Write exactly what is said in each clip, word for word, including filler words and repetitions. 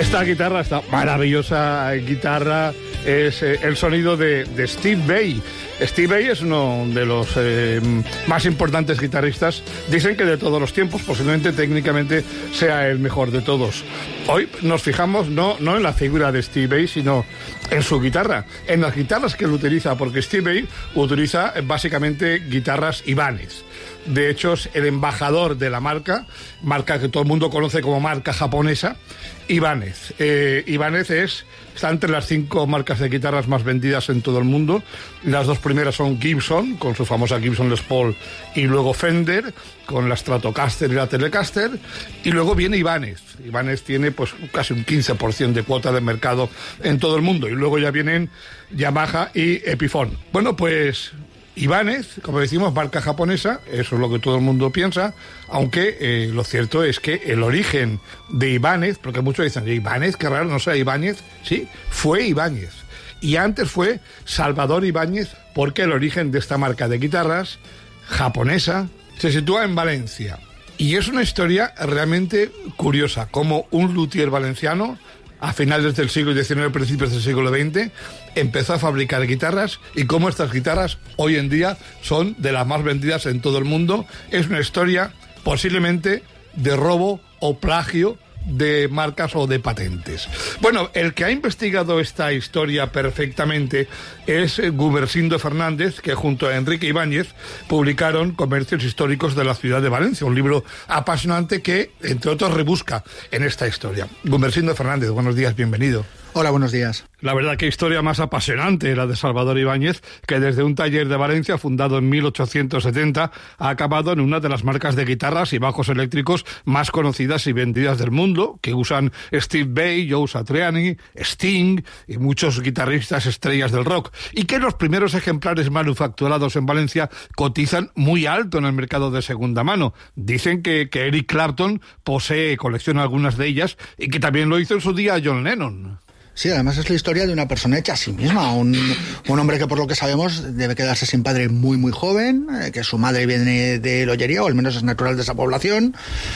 Esta guitarra, esta maravillosa guitarra, es eh, el sonido de, de Steve Vai. Steve Vai es uno de los eh, más importantes guitarristas, dicen que de todos los tiempos, posiblemente técnicamente sea el mejor de todos. Hoy nos fijamos no, no en la figura de Steve Vai, sino en su guitarra, en las guitarras que él utiliza, porque Steve Vai utiliza eh, básicamente guitarras Ibanez. De hecho, es el embajador de la marca, marca que todo el mundo conoce como marca japonesa, Ibanez. Eh, Ibanez es, está entre las cinco marcas de guitarras más vendidas en todo el mundo. Las dos primeras son Gibson, con su famosa Gibson Les Paul, y luego Fender, con la Stratocaster y la Telecaster, y luego viene Ibanez. Ibanez tiene pues casi un quince por ciento de cuota de mercado en todo el mundo, y luego ya vienen Yamaha y Epiphone. Bueno, pues Ibanez, como decimos, marca japonesa, eso es lo que todo el mundo piensa, aunque eh, lo cierto es que el origen de Ibanez, porque muchos dicen, Ibanez, qué raro, no sea Ibáñez, sí, fue Ibáñez. Y antes fue Salvador Ibáñez, porque el origen de esta marca de guitarras japonesa se sitúa en Valencia. Y es una historia realmente curiosa, como un luthier valenciano, a finales del siglo diecinueve, principios del siglo veinte, empezó a fabricar guitarras, y cómo estas guitarras hoy en día son de las más vendidas en todo el mundo. Es una historia posiblemente de robo o plagio de marcas o de patentes. Bueno, el que ha investigado esta historia perfectamente es Gumersindo Fernández, que junto a Enrique Ibáñez publicaron Comercios Históricos de la Ciudad de Valencia, un libro apasionante que, entre otros, rebusca en esta historia. Gumersindo Fernández, buenos días, bienvenido. Hola, buenos días. La verdad, qué historia más apasionante la de Salvador Ibáñez, que desde un taller de Valencia fundado en mil ochocientos setenta ha acabado en una de las marcas de guitarras y bajos eléctricos más conocidas y vendidas del mundo, que usan Steve Vai, Joe Satriani, Sting y muchos guitarristas estrellas del rock, y que los primeros ejemplares manufacturados en Valencia cotizan muy alto en el mercado de segunda mano. Dicen que, que Eric Clapton posee, colecciona algunas de ellas, y que también lo hizo en su día John Lennon. Sí, además es la historia de una persona hecha a sí misma, un, un hombre que por lo que sabemos debe quedarse sin padre muy muy joven, eh, que su madre viene de Lollería, o al menos es natural de esa población,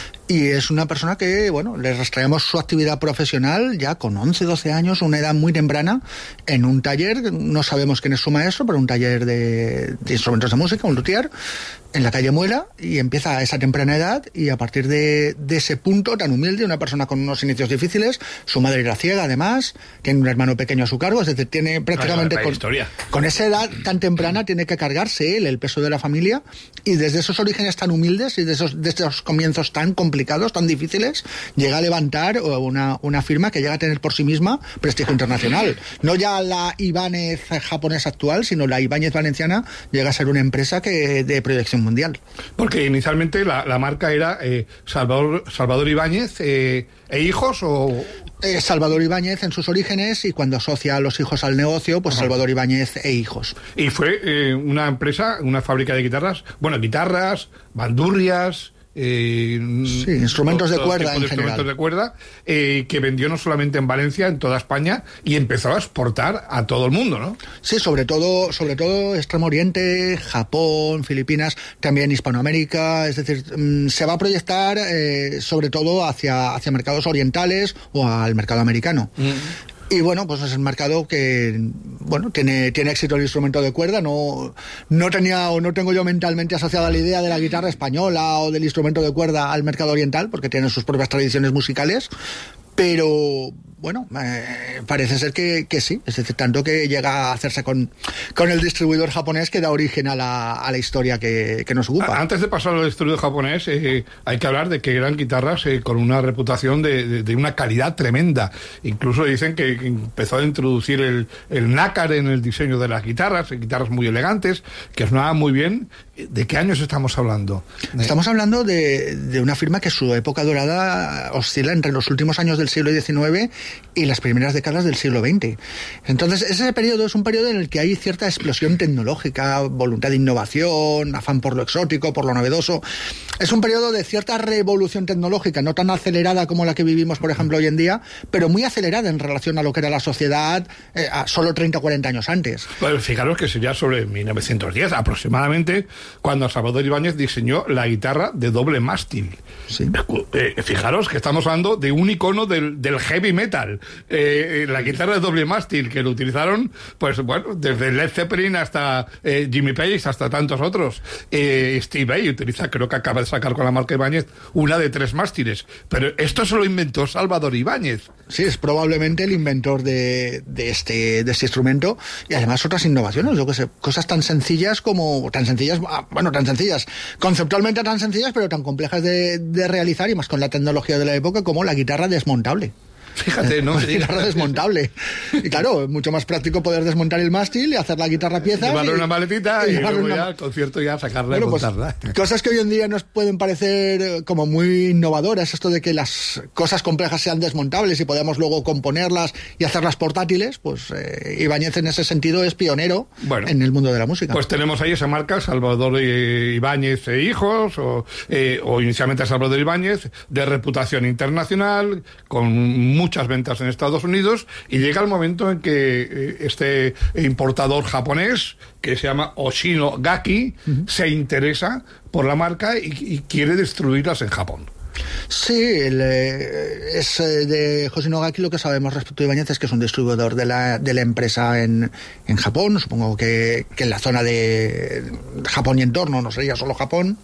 y es una persona que, bueno, le rastreamos su actividad profesional ya con once, doce años, una edad muy temprana, en un taller, no sabemos quién es su maestro, pero un taller de, de instrumentos de música, un luthier, en la calle Muela, y empieza a esa temprana edad, y a partir de, de ese punto tan humilde, una persona con unos inicios difíciles, su madre era ciega además, tiene un hermano pequeño a su cargo, es decir, tiene prácticamente con, con esa edad tan temprana tiene que cargarse él el peso de la familia, y desde esos orígenes tan humildes y de esos, de esos comienzos tan complicados, tan difíciles, llega a levantar una, una firma que llega a tener por sí misma prestigio internacional. No ya la Ibanez japonesa actual, sino la Ibáñez valenciana llega a ser una empresa que de proyección mundial. Porque inicialmente la, la marca era eh, Salvador, Salvador Ibáñez eh, e hijos o... Eh, Salvador Ibáñez en sus orígenes, y cuando asocia a los hijos al negocio, pues Ajá. Salvador Ibáñez e hijos. Y fue eh, una empresa, una fábrica de guitarras, bueno, guitarras, bandurrias... Eh, sí, instrumentos todo, de cuerda en de general. Instrumentos de cuerda, eh, que vendió no solamente en Valencia, en toda España, y empezó a exportar a todo el mundo, ¿no? Sí, sobre todo, sobre todo Extremo Oriente, Japón, Filipinas, también Hispanoamérica, es decir, mmm, se va a proyectar eh, sobre todo hacia, hacia mercados orientales o al mercado americano. Mm. Y bueno, pues es el mercado que, bueno, tiene, tiene éxito el instrumento de cuerda. No, no tenía o no tengo yo mentalmente asociada la idea de la guitarra española o del instrumento de cuerda al mercado oriental, porque tienen sus propias tradiciones musicales. Pero bueno, eh, parece ser que, que sí, es decir, tanto que llega a hacerse con, con el distribuidor japonés que da origen a la, a la historia que, que nos ocupa. Antes de pasar al distribuidor japonés, eh, hay que hablar de que eran guitarras eh, con una reputación de, de, de una calidad tremenda. Incluso dicen que, que empezó a introducir el, el nácar en el diseño de las guitarras, guitarras muy elegantes, que sonaban muy bien. ¿De qué años estamos hablando? Estamos hablando de, de una firma que su época dorada oscila entre los últimos años del siglo diecinueve y las primeras décadas del siglo veinte. Entonces, ese periodo es un periodo en el que hay cierta explosión tecnológica, voluntad de innovación, afán por lo exótico, por lo novedoso. Es un periodo de cierta revolución tecnológica, no tan acelerada como la que vivimos, por ejemplo, hoy en día, pero muy acelerada en relación a lo que era la sociedad eh, a solo treinta o cuarenta años antes. Pues fijaros que sería sobre mil novecientos diez aproximadamente, cuando Salvador Ibáñez diseñó la guitarra de doble mástil. Sí. Eh, fijaros que estamos hablando de un icono del, del heavy metal. Eh, la guitarra de doble mástil, que lo utilizaron, pues bueno, desde Led Zeppelin hasta eh, Jimmy Page, hasta tantos otros. Eh, Steve Vai utiliza, creo que acaba de sacar con la marca Ibáñez, una de tres mástiles. Pero esto se lo inventó Salvador Ibáñez. Sí, es probablemente el inventor de, de, este, de este instrumento, y además otras innovaciones, yo que sé, cosas tan sencillas como, tan sencillas, bueno, tan sencillas, conceptualmente tan sencillas, pero tan complejas de, de realizar, y más con la tecnología de la época, como la guitarra desmontable. Fíjate, ¿no? La guitarra desmontable. Y claro, es mucho más práctico poder desmontar el mástil y hacer la guitarra piezas. Llevarle una maletita y, y luego una... ya al concierto ya sacarla bueno, y montarla. Pues, cosas que hoy en día nos pueden parecer como muy innovadoras, esto de que las cosas complejas sean desmontables y podamos luego componerlas y hacerlas portátiles, pues eh, Ibáñez en ese sentido es pionero bueno, en el mundo de la música. Pues tenemos ahí esa marca, Salvador Ibáñez e Hijos, o, eh, o inicialmente Salvador Ibáñez, de reputación internacional, con muchas ventas en Estados Unidos, y llega el momento en que eh, este importador japonés, que se llama Hoshino Gakki, uh-huh. se interesa por la marca y, y quiere destruirlas en Japón. Sí, el, eh, es eh, de Hoshino Gakki. Lo que sabemos respecto a Ibáñez es que es un distribuidor de la, de la empresa en, en Japón, supongo que, que en la zona de Japón y entorno, no sería solo Japón.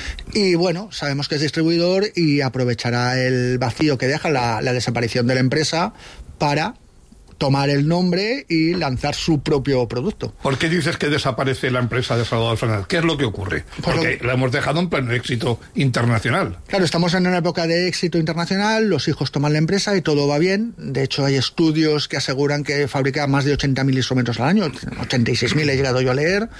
Y bueno, sabemos que es distribuidor y aprovechará el vacío que deja la, la desaparición de la empresa para tomar el nombre y lanzar su propio producto. ¿Por qué dices que desaparece la empresa de Salvador Fernández? ¿Qué es lo que ocurre? Pues Porque lo... la hemos dejado en pleno éxito internacional. Claro, estamos en una época de éxito internacional, los hijos toman la empresa y todo va bien. De hecho, hay estudios que aseguran que fabrica más de ochenta mil instrumentos al año, ochenta y seis mil he llegado yo a leer.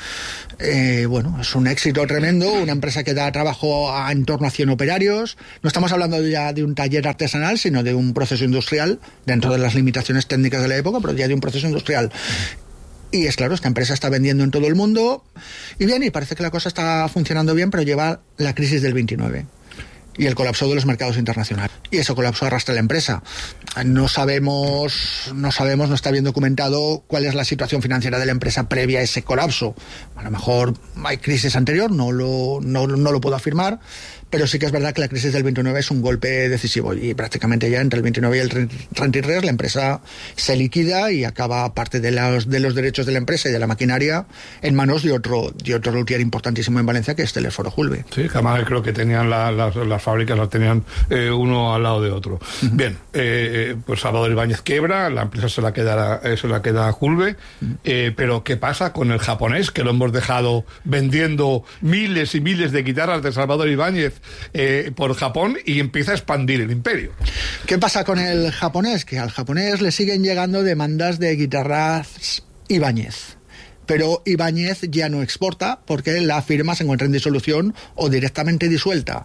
Eh, bueno, es un éxito tremendo, una empresa que da trabajo a en torno a cien operarios. No estamos hablando ya de un taller artesanal, sino de un proceso industrial, dentro de las limitaciones técnicas de la época, pero ya de un proceso industrial. Y es claro, esta empresa está vendiendo en todo el mundo y bien, y parece que la cosa está funcionando bien, pero lleva la crisis del veintinueve y el colapso de los mercados internacionales, y ese colapso arrastra a la empresa. No sabemos, no sabemos, no está bien documentado cuál es la situación financiera de la empresa previa a ese colapso. A lo mejor hay crisis anterior, no lo, no, no lo puedo afirmar, pero sí que es verdad que la crisis del veintinueve es un golpe decisivo, y prácticamente ya entre el veintinueve y el treinta y tres la empresa se liquida y acaba parte de los, de los derechos de la empresa y de la maquinaria en manos de otro de otro luthier importantísimo en Valencia, que es Telesforo Julve. Sí, además creo que tenían la, las, las fábricas, las tenían eh, uno al lado de otro. Uh-huh. Bien, eh, pues Salvador Ibáñez quiebra, la empresa se la queda, eh, se la queda a Julve, uh-huh. eh, pero ¿qué pasa con el japonés, que lo hemos dejado vendiendo miles y miles de guitarras de Salvador Ibáñez Eh, por Japón, y empieza a expandir el imperio? ¿Qué pasa con el japonés? Que al japonés le siguen llegando demandas de guitarras Ibáñez, pero Ibáñez ya no exporta porque la firma se encuentra en disolución o directamente disuelta.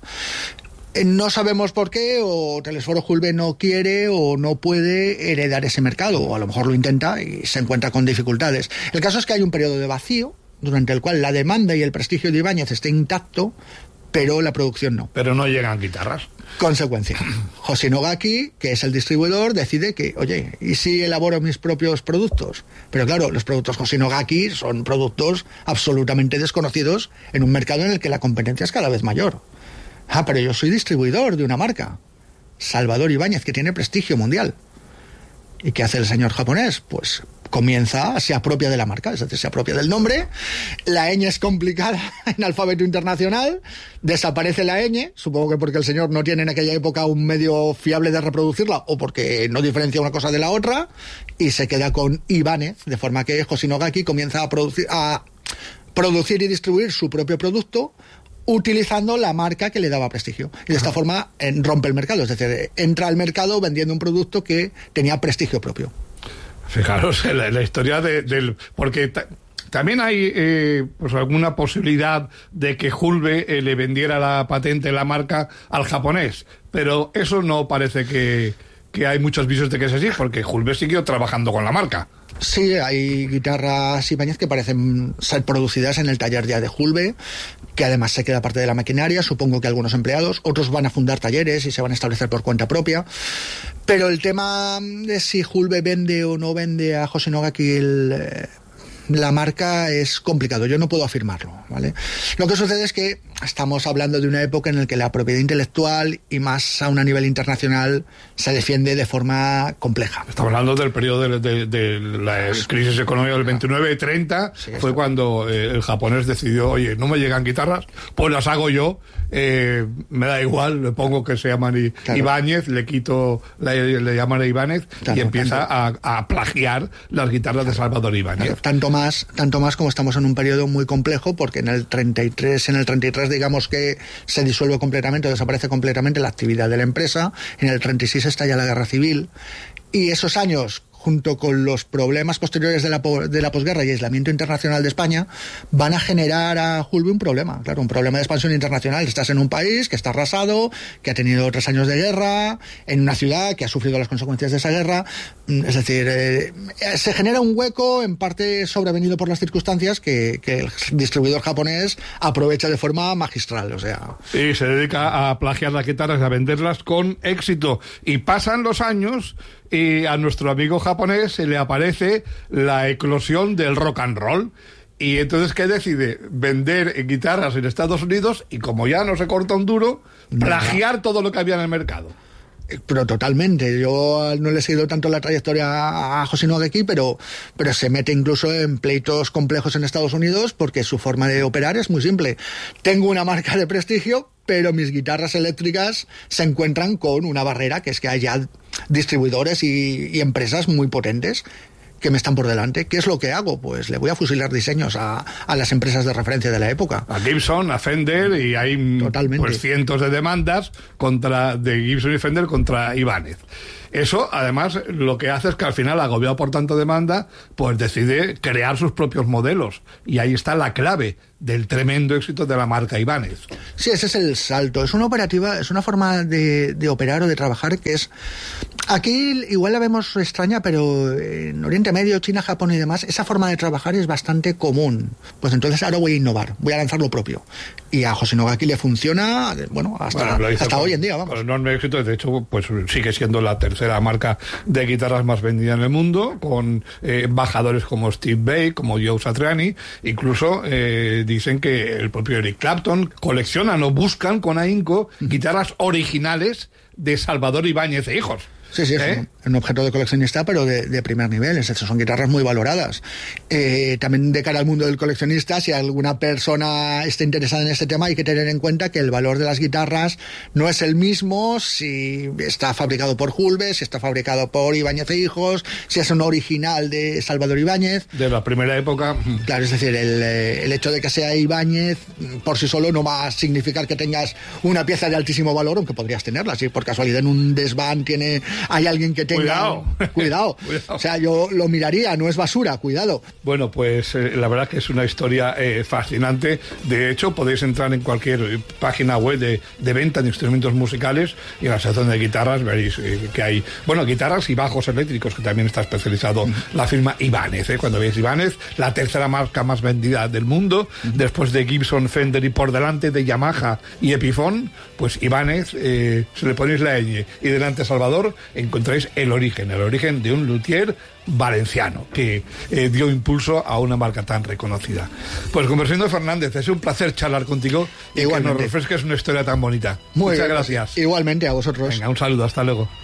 No sabemos por qué, o Telesforo Julve no quiere o no puede heredar ese mercado, o a lo mejor lo intenta y se encuentra con dificultades. El caso es que hay un periodo de vacío durante el cual la demanda y el prestigio de Ibáñez está intacto, pero la producción no. Pero no llegan guitarras. Consecuencia. Hoshino Gakki, que es el distribuidor, decide que, oye, ¿y si elaboro mis propios productos? Pero claro, los productos Hoshino Gakki son productos absolutamente desconocidos en un mercado en el que la competencia es cada vez mayor. Ah, pero yo soy distribuidor de una marca, Salvador Ibáñez, que tiene prestigio mundial. ¿Y qué hace el señor japonés? Pues comienza, se apropia de la marca, es decir, se apropia del nombre. La ñ es complicada en alfabeto internacional, desaparece la ñ, supongo que porque el señor no tiene en aquella época un medio fiable de reproducirla, o porque no diferencia una cosa de la otra, y se queda con Ibáñez, de forma que Hoshino Gakki comienza a producir, a producir y distribuir su propio producto, utilizando la marca que le daba prestigio. Y de esta Ajá. forma en, rompe el mercado, es decir, entra al mercado vendiendo un producto que tenía prestigio propio. Fijaros la, la historia de, del... Porque ta, también hay eh, pues alguna posibilidad de que Julve eh, le vendiera la patente, la marca, al japonés, pero eso no parece que, que hay muchos visos de que es así, porque Julve siguió trabajando con la marca. Sí, hay guitarras Ibáñez que parecen ser producidas en el taller ya de Julve, que además se queda parte de la maquinaria, supongo que algunos empleados, otros van a fundar talleres y se van a establecer por cuenta propia. Pero el tema de si Julve vende o no vende a Hoshino Gakki el, la marca es complicado, yo no puedo afirmarlo, ¿vale? Lo que sucede es que estamos hablando de una época en la que la propiedad intelectual, y más aún a nivel internacional, se defiende de forma compleja. Estamos hablando del periodo de, de, de la crisis económica del veintinueve treinta, sí, fue está. cuando eh, el japonés decidió, oye, no me llegan guitarras, pues las hago yo, eh, me da igual, le pongo que se llaman I- claro. Ibáñez, le quito, le, le llaman a Ibáñez, claro, y empieza a, a plagiar las guitarras de Salvador Ibáñez. Claro, tanto más, tanto más como estamos en un periodo muy complejo, porque en el treinta y tres, en el treinta y tres digamos que se disuelve completamente, desaparece completamente la actividad de la empresa, en el treinta y seis estalla la guerra civil, y esos años, junto con los problemas posteriores de la, de la posguerra y aislamiento internacional de España, van a generar a Julbe un problema, claro, un problema de expansión internacional. Estás en un país que está arrasado, que ha tenido tres años de guerra, en una ciudad que ha sufrido las consecuencias de esa guerra, es decir, eh, se genera un hueco, en parte sobrevenido por las circunstancias, que, que el distribuidor japonés aprovecha de forma magistral, o sea... Y se dedica a plagiar las guitarras, a venderlas con éxito, y pasan los años... y a nuestro amigo japonés se le aparece la eclosión del rock and roll. Y entonces, ¿qué decide? Vender guitarras en Estados Unidos y, como ya no se corta un duro, plagiar todo lo que había en el mercado. Pero totalmente, yo no le he seguido tanto la trayectoria a Hoshino Geki, pero, pero se mete incluso en pleitos complejos en Estados Unidos, porque su forma de operar es muy simple. Tengo una marca de prestigio, pero mis guitarras eléctricas se encuentran con una barrera, que es que hay ya distribuidores y, y empresas muy potentes que me están por delante. ¿Qué es lo que hago? Pues le voy a fusilar diseños a, a las empresas de referencia de la época. A Gibson, a Fender, y hay Totalmente. pues cientos de demandas contra de Gibson y Fender contra Ibáñez. Eso, además, lo que hace es que al final, agobiado por tanta demanda, pues decide crear sus propios modelos. Y ahí está la clave del tremendo éxito de la marca Ibáñez. Sí, ese es el salto. Es una operativa, es una forma de, de operar o de trabajar que es... Aquí igual la vemos extraña, pero en Oriente Medio, China, Japón y demás, esa forma de trabajar es bastante común. Pues entonces ahora voy a innovar, voy a lanzar lo propio. Y a Hoshino Geki le funciona, bueno, hasta, bueno, hasta con, hoy en día, vamos. Con enorme éxito, de hecho, pues sigue siendo la tercera marca de guitarras más vendida en el mundo, con eh, embajadores como Steve Vai, como Joe Satriani, incluso eh, dicen que el propio Eric Clapton coleccionan o buscan con ahínco guitarras originales de Salvador Ibáñez e hijos. Sí, sí, ¿Eh? es un objeto de coleccionista, pero de, de primer nivel. Es decir, son guitarras muy valoradas. Eh, también de cara al mundo del coleccionista, si alguna persona está interesada en este tema, hay que tener en cuenta que el valor de las guitarras no es el mismo si está fabricado por Julbe, si está fabricado por Ibáñez e hijos, si es un original de Salvador Ibáñez. De la primera época. Claro, es decir, el, el hecho de que sea Ibáñez por sí solo no va a significar que tengas una pieza de altísimo valor, aunque podrías tenerla. Si por casualidad en un desván tiene... hay alguien que tenga... Cuidado. Cuidado. Cuidado. O sea, yo lo miraría, no es basura, cuidado. Bueno, pues eh, la verdad que es una historia eh, fascinante. De hecho, podéis entrar en cualquier página web de, de venta de instrumentos musicales y en la sección de guitarras veréis eh, que hay, bueno, guitarras y bajos eléctricos, que también está especializado mm. la firma Ibáñez. Eh, cuando veis Ibáñez, la tercera marca más vendida del mundo, mm. después de Gibson, Fender y por delante de Yamaha y Epiphone, pues Ibáñez, eh, si le ponéis la ñ y delante Salvador, encontráis el origen, el origen de un luthier valenciano que eh, dio impulso a una marca tan reconocida. Pues Conversindo Fernández, es un placer charlar contigo y igualmente que nos refresques una historia tan bonita. Muy Muchas bien. Gracias. Igualmente a vosotros. Venga, un saludo, hasta luego.